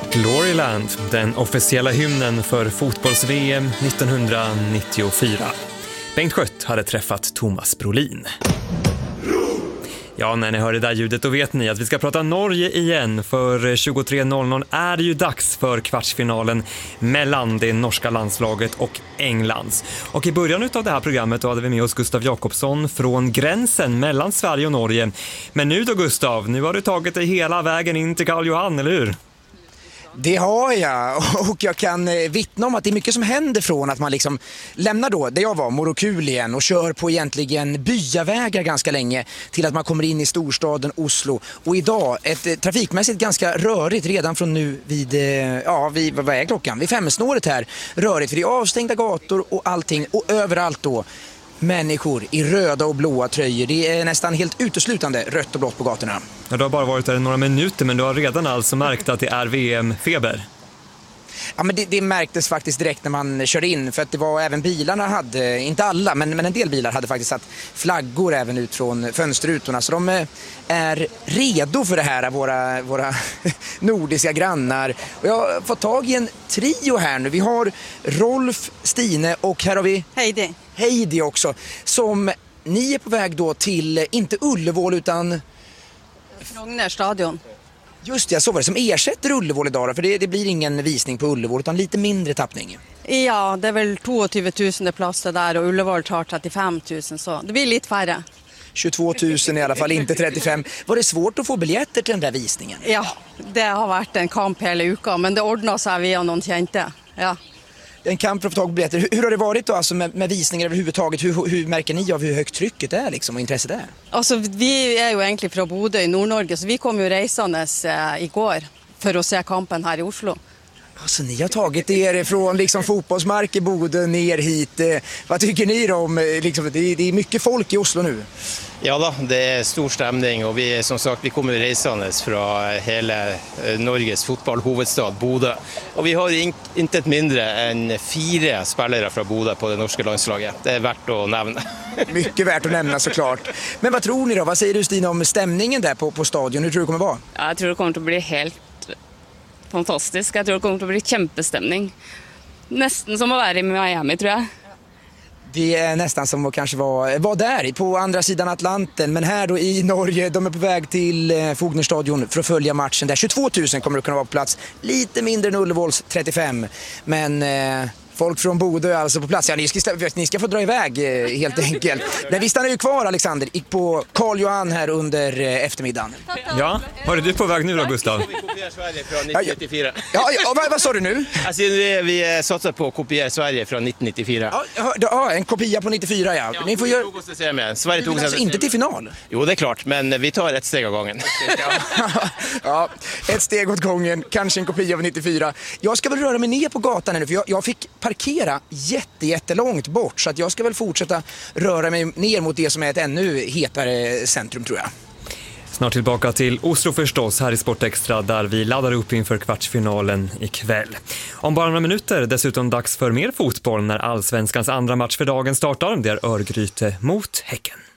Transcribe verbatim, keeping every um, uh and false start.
Gloryland, den officiella hymnen för fotbolls-V M nittonhundranittiofyra. Bengt Skött hade träffat Thomas Brolin. Ja, när ni hör det där ljudet då vet ni att vi ska prata Norge igen. För tjugotre noll noll är det ju dags för kvartsfinalen mellan det norska landslaget och Englands. Och i början av det här programmet då hade vi med oss Gustav Jakobsson från gränsen mellan Sverige och Norge. Men nu då Gustav, nu har du tagit dig hela vägen in till Karl Johan, eller hur? Det har jag, och jag kan vittna om att det är mycket som händer från att man liksom lämnar då, där jag var, Morokulien, och kör på egentligen byavägar ganska länge till att man kommer in i storstaden Oslo. Och idag, ett trafikmässigt ganska rörigt redan från nu vid, ja, vid, vad är klockan? Vid femsnåret här, rörigt, för det är avstängda gator och allting, och överallt då människor i röda och blåa tröjor. Det är nästan helt uteslutande rött och blått på gatorna. Ja, du har bara varit där några minuter, men du har redan alltså märkt att det är V M-feber. Ja, men det, det märktes faktiskt direkt när man körde in, för att det var även bilarna hade, inte alla, men, men en del bilar hade faktiskt satt flaggor även ut från fönsterrutorna, så de är redo för det här, våra, våra nordiska grannar. Och jag har fått tag i en trio här nu. Vi har Rolf, Stine och här har vi Heidi. Heidi också, som ni är på väg då till, inte Ullevål utan Frogner stadion. Just det, så var det, som ersätter Ullevål idag, för det, det blir ingen visning på Ullevål utan lite mindre tappning. Ja, det är väl tjugotvå tusen platser där och Ullevål tar trettiofem tusen, så det blir lite färre. tjugotvå tusen i alla fall, inte trettiofem. Var det svårt att få biljetter till den där visningen? Ja, det har varit en kamp hela uka, men det ordnar sig via någon kände. Ja. En kamp för att få tag på biljetter. Hur, hur har det varit då alltså med, med visningar överhuvudtaget? Hur, hur märker ni av hur högt trycket är liksom, och intresset är? Alltså, vi är ju egentligen från Bodø i Nord-Norge, så vi kom ju resandes eh, igår för att se kampen här i Oslo. Alltså, ni har tagit er från liksom, fotbollsmark i Bodø ner hit. Eh, vad tycker ni då om, liksom, det, det är mycket folk i Oslo nu? Ja då, det är stor stämning, och vi som sagt vi kommer resandes från hela Norges fotbollshuvudstad Bodø. Och vi har in, inte ett mindre än fyra spelare från Bodø på det norska landslaget. Det är värt att nämna. Mycket värt att nämna såklart. Men vad tror ni då? Vad säger du Stina om stämningen där på, på stadion? Hur tror du det kommer vara? Ja, jag tror det kommer att bli helt fantastiskt. Jag tror det kommer att bli kämpestämning. Nästan som att vara i Miami, tror jag. Det är nästan som att kanske vara, vara där på andra sidan Atlanten. Men här då i Norge, de är på väg till eh, Frogner stadion för att följa matchen där. tjugotvå tusen kommer att kunna vara på plats. Lite mindre än Ullevåls trettiofem. Men eh, folk från Bodø är alltså på plats. Ja, ni ska, ni ska få dra iväg eh, helt enkelt. Men vi stannar ju kvar, Alexander, på Karl Johan här under eh, eftermiddagen. Ja, var är du på väg nu då, Gustav? Vi kopierar Sverige från nittonhundranittiofyra. Ja, ja vad, vad sa du nu? Alltså, vi satsar på att kopiera Sverige från nittonhundranittiofyra. Ja, ja, en kopia på nittiofyra, ja. Ja, Ni får göra... tog oss till semin. Sverige tog oss alltså inte till final? Jo, det är klart, men vi tar ett steg av gången. Ja, ett steg åt gången, kanske en kopia av nittiofyra. Jag ska väl röra mig ner på gatan nu, för jag, jag fick parkera jätte, jättelångt bort, så att jag ska väl fortsätta röra mig ner mot det som är ett ännu hetare centrum, tror jag. Snart tillbaka till Oslo förstås, här i Sportextra, där vi laddar upp inför kvartsfinalen ikväll. Om bara några minuter dessutom dags för mer fotboll när Allsvenskans andra match för dagen startar. Det är Örgryte mot Häcken.